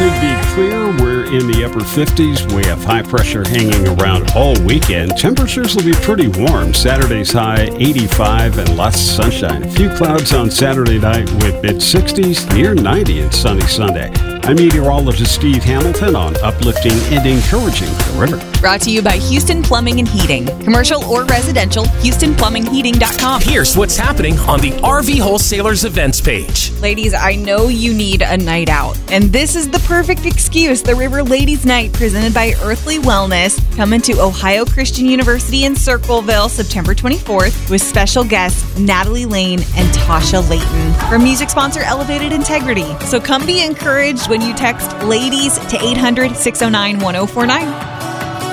should be clear. We're in the upper 50s. We have high pressure hanging around all weekend. Temperatures will be pretty warm. Saturday's high 85 and lots of sunshine. A few clouds on Saturday night with mid-60s, near 90 and sunny Sunday. I'm meteorologist Steve Hamilton on uplifting and encouraging the river. Brought to you by Houston Plumbing and Heating. Commercial or residential, HoustonPlumbingHeating.com. Here's what's happening on the RV Wholesalers events page. Ladies, I know you need a night out, and this is the perfect excuse. The River Ladies Night, presented by Earthly Wellness, coming to Ohio Christian University in Circleville, September 24th, with special guests Natalie Lane and Tasha Layton. From music sponsor Elevated Integrity. So come be encouraged when you text LADIES to 800-609-1049.